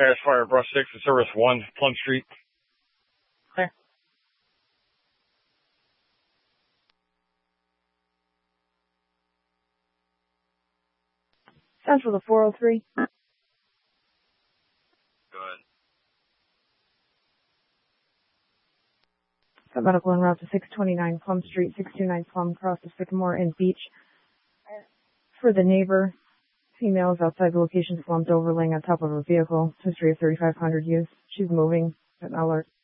Fast Fire Brush 6 to Service 1, Plum Street. Clear. Central to 403. Good. Got medical en route to 629 Plum Street, 629 Plum, across the Sycamore and Beach. For the neighbor, female is outside the location, slumped over, laying on top of her vehicle. History of 3500 use. She's moving, but an alert.